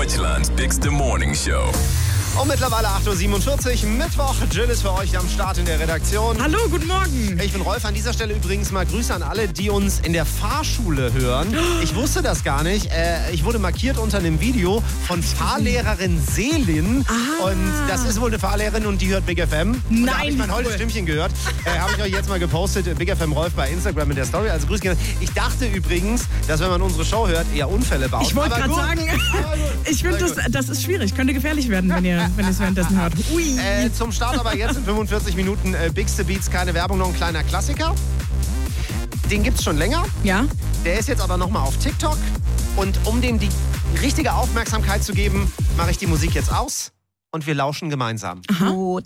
Deutschlands bigste Morning Show. Und mittlerweile 8.47 Uhr, Mittwoch. Jill ist für euch am Start in der Redaktion. Hallo, guten Morgen. Ich bin Rolf. An dieser Stelle übrigens mal Grüße an alle, die uns in der Fahrschule hören. Ich wusste das gar nicht. Ich wurde markiert unter einem Video von Fahrlehrerin Selin. Und das ist wohl eine Fahrlehrerin und die hört Big FM. Und da habe ich mein holdes Stimmchen gehört. Habe ich euch jetzt mal gepostet. Big FM Rolf bei Instagram in der Story. Also Grüße gehen. Ich dachte übrigens, dass wenn man unsere Show hört, eher Unfälle baut. Ich wollte gerade sagen, ich finde, das ist schwierig. Könnte gefährlich werden, wenn ihr es währenddessen hört. Ui. Zum Start aber jetzt in 45 Minuten Bigste Beats, keine Werbung, noch ein kleiner Klassiker. Den gibt's schon länger. Ja? Der ist jetzt aber nochmal auf TikTok. Und um dem die richtige Aufmerksamkeit zu geben, mache ich die Musik jetzt aus und wir lauschen gemeinsam. Aha.